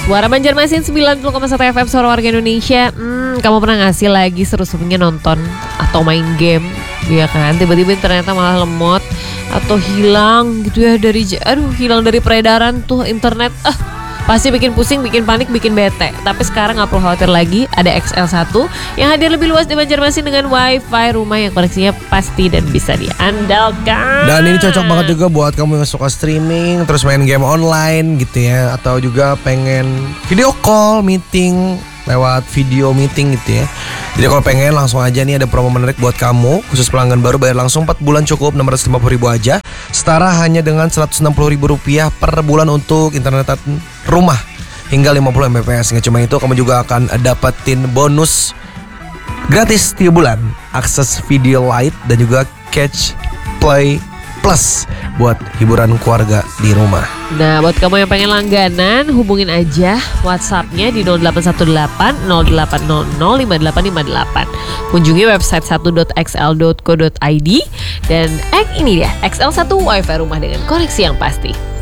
Suara Banjarmasin 90,1 FM, suara warga Indonesia. Kamu pernah ngasih lagi seru-serunya nonton atau main game, ya kan? Tiba-tiba ternyata malah lemot atau hilang gitu ya hilang dari peredaran tuh internet. Pasti bikin pusing, bikin panik, bikin bete. Tapi sekarang gak perlu khawatir lagi, ada XL1 yang hadir lebih luas di Banjarmasin dengan wifi rumah yang koneksinya pasti dan bisa diandalkan. Dan ini cocok banget juga buat kamu yang suka streaming, terus main game online gitu ya, atau juga pengen video call, meeting lewat video meeting gitu ya. Jadi kalau pengen langsung aja nih ada promo menarik buat kamu. Khusus pelanggan baru bayar langsung 4 bulan cukup 650.000 aja. Setara hanya dengan Rp160.000 per bulan untuk internet rumah hingga 50 Mbps. Nggak cuma itu, kamu juga akan dapetin bonus gratis 3 bulan, akses video light dan juga Catch Play Plus buat hiburan keluarga di rumah. Nah, buat kamu yang pengen langganan, hubungin aja WhatsApp-nya di 0818 0800 5858. Kunjungi website 1.xl.co.id dan ini dia XL1 Wi-Fi rumah dengan koneksi yang pasti.